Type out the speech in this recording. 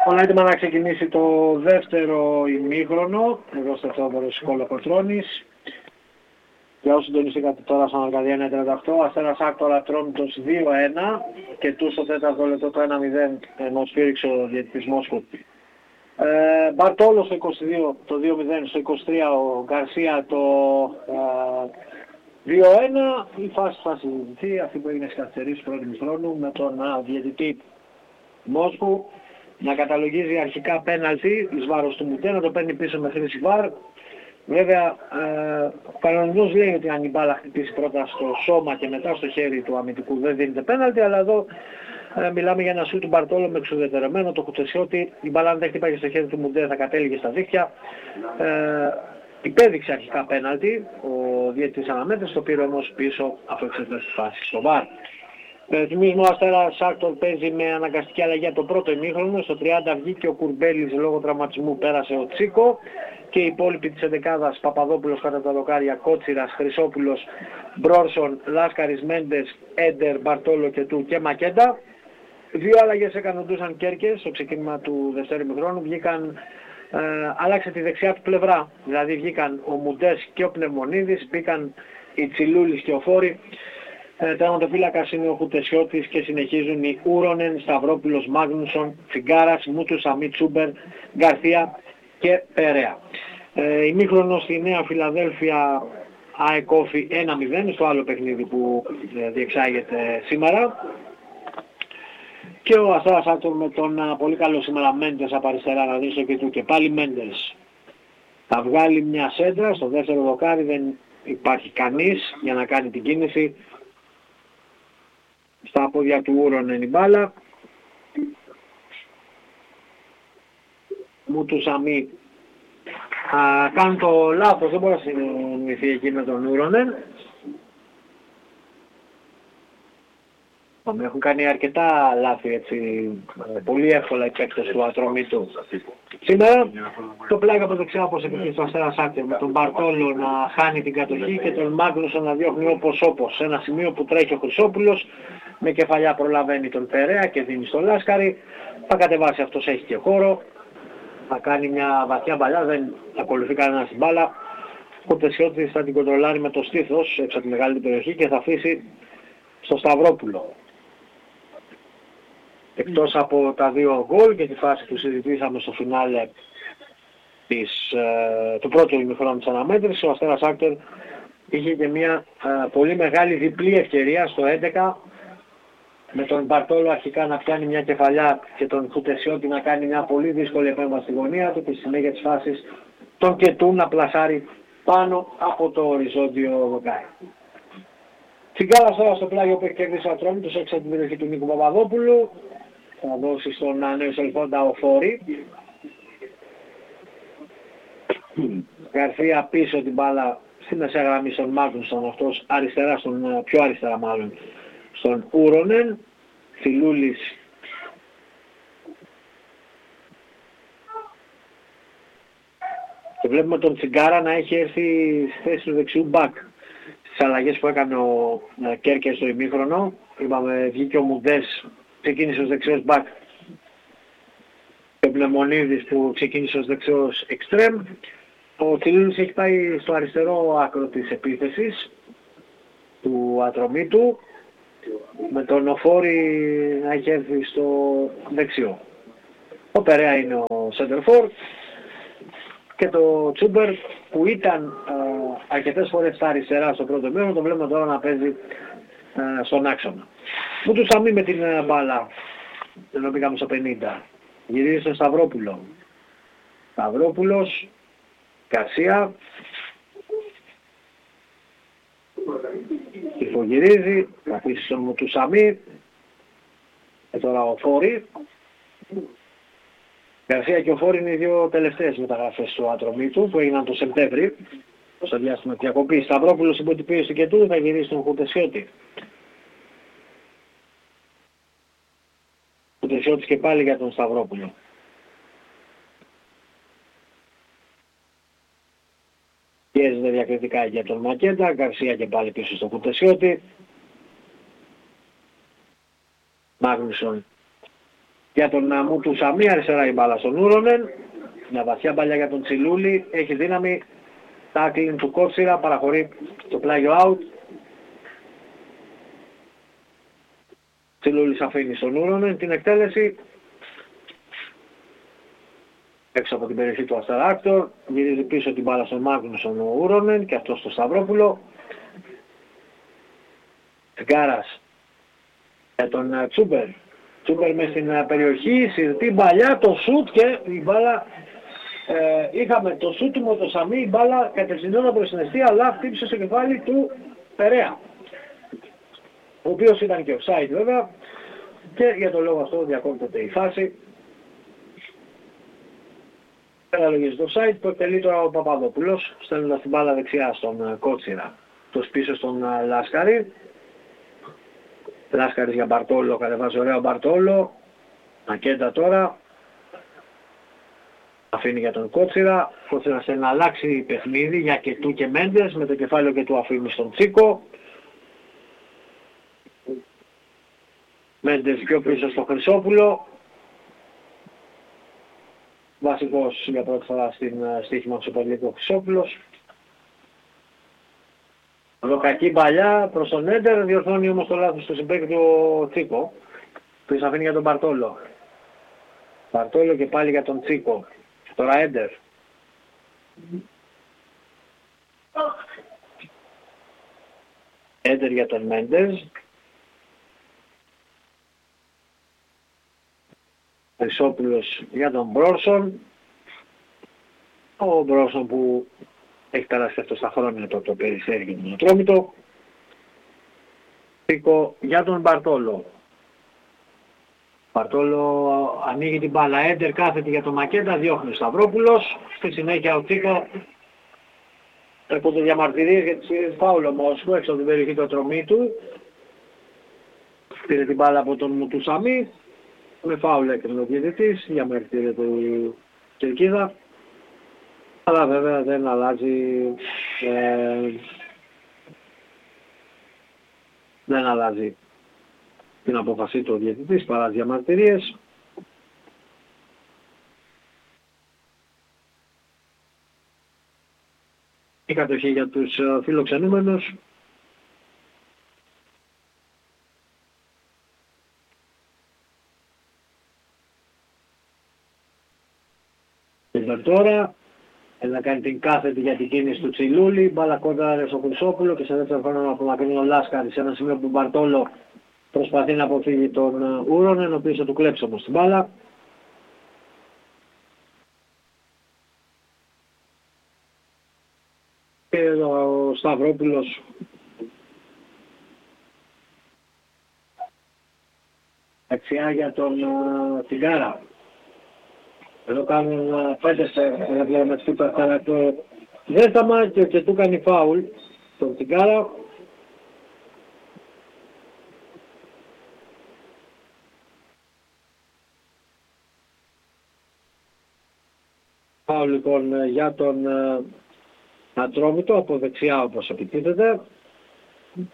Όλα έτοιμα να ξεκινήσει το δεύτερο ημίχρονο, εδώ στο Θεόδωρος Κολοκοτρώνης. Για όσοι συντονιστήκατε τώρα στον Αρκαδία 938, Αστέρας Άκτορ Ατρόμητος 2-1 και του στο τέταρτο λεπτό το 1-0 ενώ σφύριξε ο διαιτητής Μόσχου. Μπαρτόλο στο 22, το 2-0, στο 23 ο Γκαρσία το 2-1. Η φάση θα συζητηθεί, αυτή που έγινε στις καθυστερήσεις του πρώτου ημιχρόνου με τον διαιτητή Μόσχου να καταλογίζει αρχικά πέναλτι εις βάρος του Μουτέ, να το παίρνει πίσω με χρήση βάρ. Βέβαια, ο κανονισμός λέει ότι αν η μπάλα χτυπήσει πρώτα στο σώμα και μετά στο χέρι του αμυντικού δεν δίνεται πέναλτι, αλλά εδώ μιλάμε για ένα σούτ του Μπαρτόλο με εξουδετερωμένο το Κουτσεσιώτη. Η μπάλα αν δεν χτυπάγε στο χέρι του Μουτέ θα κατέληγε στα δίχτυα. Υπέδειξε αρχικά πέναλτι, ο διαιτητής αναμέτρησε, το πήρε όμως πίσω αφού εξέτασε τη φάση στο βάρ. Θυμίζουμε ο Αστέρας Άκτορ παίζει με αναγκαστική αλλαγή από το πρώτο ημίχρονο. Στο 30 βγήκε ο Κουρμπέλης λόγω τραυματισμού, πέρασε ο Τσίκο και οι υπόλοιποι της εντεκάδας Παπαδόπουλος κατά τα δοκάρια, Κότσιρας, Χρυσόπουλος, Μπρόρσον, Λάσκαρης, Μέντες, Έντερ, Μπαρτόλο και του και Μακέντα. Δύο αλλαγές έκανε ο Ντούσαν Κέρκες στο ξεκίνημα του δεύτερου ημιχρόνου. Άλλαξε τη δεξιά του πλευρά, δηλαδή βγήκαν ο Μουντές και ο Πνευμονίδης, μπήκαν οι Τσιλούλης και ο Φόρη. Τερματοφύλακας είναι ο Χουτεσιώτης και συνεχίζουν οι Ούρονεν, Σταυρόπουλος, Μάγνουσον, Φιγκάρας, Μούτου, Σαμί, Τσούμπερ, Γκαρθία και Περέα. Ημίχρονο στη Νέα Φιλαδέλφια ΑΕΚ Όφι 1-0 στο άλλο παιχνίδι που διεξάγεται σήμερα. Και ο Αστέρας Άκτορ με τον πολύ καλό σήμερα Μέντες από αριστερά να δει στο και του και πάλι Μέντες. Θα βγάλει μια σέντρα, στο δεύτερο δοκάρι δεν υπάρχει κανείς για να κάνει την κίνηση. Στα πόδια του Ούρονεν η μπάλα. Μούτου Σαμί κάνουν το λάθος, δεν μπορεί να συνεννοηθεί εκεί με τον Ούρονεν. Έχουν κάνει αρκετά λάθη έτσι, πολύ εύκολα οι παίκτες του Ατρομήτου. Σήμερα το πλάγιο από δεξιά όπως επικίνησε στο Αστέρας Άκτορ με τον Μπαρτόλο να χάνει την κατοχή και τον Μάγνουσον να διώχνει όπως σε ένα σημείο που τρέχει ο Χρυσόπουλος με κεφαλιά προλαβαίνει τον Περέα και δίνει στο Λάσκαρη. Θα κατεβάσει αυτός, έχει και χώρο, θα κάνει μια βαθιά μπαλιά, δεν ακολουθεί κανένα στην μπάλα. Ο Τεσιώτης θα την κοντρολάρει με το στήθος έξω από τη μεγάλη περιοχή και θα αφήσει στο Σταυρόπουλο. Εκτός από τα δύο γκολ και τη φάση που συζητήσαμε στο φινάλε του πρώτου ημιχρόνου της αναμέτρησης, ο Αστέρας Άκτορ είχε και μια πολύ μεγάλη διπλή ευκαιρία στο 11 με τον Μπαρτόλο αρχικά να πιάνει μια κεφαλιά και τον Χουτεσιώτη να κάνει μια πολύ δύσκολη επέμβαση στη γωνία του και στη συνέχεια της φάσης τον Κετού να πλασάρει πάνω από το οριζόντιο δοκάρι. Τσιγκάλας τώρα στο πλάγιο που έχει κερδίσει ο Ατρόμητος έξω από την περιοχή του Νίκου Παπαδόπουλου. Θα δώσει στον νέο Σελφόντα ο Φόρη. Γκαρθία πίσω την μπάλα στη μεσαία γραμμή στον Μάγνουσον, αυτός αριστερά, πιο αριστερά μάλλον, στον Ούρονεν. Φιλούλης και βλέπουμε τον Τσιγκάρα να έχει έρθει στη θέση του δεξιού μπακ. Στις αλλαγές που έκανε ο Κέρκες στο ημίχρονο, είπαμε βγήκε ο Μουντές, ξεκίνησε ως δεξιός μπακ και ο Πνευμονίδης που ξεκίνησε ως δεξιός εξτρέμ. Ο Τσιλούλης έχει πάει στο αριστερό άκρο της επίθεσης του Ατρομήτου με τον Οφόρη να έχει έρθει στο δεξιό. Ο Περέα είναι ο Σέντερφορ και το Τσούμπερ που ήταν αρκετές φορές στα αριστερά στο πρώτο μέρο, το βλέπουμε τώρα να παίζει στον άξονα. Μου του Σαμί με την μπάλα, ενώ πήγαμε στο 50. Γυρίζει στον Σταυρόπουλο. Σταυρόπουλος, Γκαρσία. Υφογυρίζει, θα αφήσει στον Μουτουσαμί. Και τώρα ο Φόρη. Γκαρσία και ο Φόρη είναι οι δύο τελευταίες μεταγραφές του Ατρομήτου που έγιναν το Σεπτέμβρη. Στο διάστημα της διακοπής. Σταυρόπουλος υποτυπίωσε και του, θα γυρίσει στον Χουτεσιώτη. Χουτεσιώτης και πάλι για τον Σταυρόπουλο. Πιέζεται διακριτικά για τον Μακέντα, Γκαρσία και πάλι πίσω στον Χουτεσιώτη. Μάγνουσον Για τον Μούτου Σαμί, αριστερά η μπάλα στον Ούρονεν. Μια βαθιά μπαλιά για τον Τσιλούλη, έχει δύναμη. Τάκλιν του Κότσιρα, παραχωρεί το πλάγιο out. Τσιλούλης αφήνει στον Ούρονεν την εκτέλεση. Έξω από την περιοχή του Ασταράκτορ, γυρίζει πίσω την μπάλα στον Μάγνουσον ο Ούρονεν και αυτό στο Σταυρόπουλο. Γκάρας για τον Τσούμπερ. Τσούμπερ μες στην περιοχή, συζητεί μπαλιά, το σουτ και η μπάλα, είχαμε το σουτ του Μοτοσαμί, η μπάλα κατευθυνόταν προς την αιστεία, αλλά χτύπησε στο κεφάλι του Περέα, ο οποίος ήταν και offside βέβαια, και για τον λόγο αυτό διακόπτεται η φάση. Αναλογίζει το offside που εκτελεί τώρα ο Παπαδόπουλος, στέλνοντας την μπάλα δεξιά στον Κότσιρα, τους πίσω στον Λάσκαρη. Λάσκαρης για Μπαρτόλο, κατεβάζει ωραίο Μπαρτόλο. Μακέντα τώρα. Αφήνει για τον Κότσιρα. Κότσιρα θέλει να αλλάξει παιχνίδι για Κετού και Μέντες, με το κεφάλαιο και του αφήνει στον Τσίκο. Μέντες πιο πίσω στο Χρυσόπουλο. Βασικός για πρώτη φορά στην στοίχημα του Σοπερλίκου ο Χρυσόπουλος. Εδώ κακή παλιά προς τον Έντερ, διορθώνει όμως το λάθος του συμπέκτη του Τσίκο. Πίσω αφήνει για τον Μπαρτόλο. Μπαρτόλο και πάλι για τον Τσίκο. Τώρα Έντερ. Έντερ για τον Μέντες. Χρυσόπουλος για τον Μπρόρσον. Ο Μπρόρσον που έχει περάσει αυτό στα χρόνια το Περιστέρι και τον Ατρόμητο. Τσίκο για τον Μπαρτόλο. Μπαρτόλο ανοίγει την μπάλα, Έντερ κάθεται για τον Μακέντα, διώχνει ο Σταυρόπουλος. Στη συνέχεια ο Τσίκο έρχονται διαμαρτυρίες για τις φάουλο Μόσχου έξω από την περιοχή του Ατρομήτου. Πήρε την μπάλα από τον Μουτουσαμί. Με φάουλ έκρινε ο διαιτητής για μαρτυρία του Κερκίδα. Αλλά βέβαια δεν αλλάζει την απόφαση του διαιτητής παρά διαμαρτυρίες. Η κατοχή για τους φιλοξενούμενους. Τώρα να κάνει την κάθετη για την κίνηση του Τσιλούλη, μπάλα κόντρα στο Χρυσόπουλο και σε δεύτερο χρόνο να απομακρύνει ο Λάσκαρης σε ένα σημείο που ο Μπαρτόλο προσπαθεί να αποφύγει τον Ούρονεν, ο οποίος θα του κλέψει όμως την μπάλα. Και ο Σταυρόπουλος δεξιά για τον Τιγκάρα. Εδώ κάνουν 5 σε διαπληρωματική το δέσταμα και του κάνει φάουλ τον Τιγκάρα. Φάουλ λοιπόν για τον Ατρόμητο από δεξιά όπως επιτίθεται.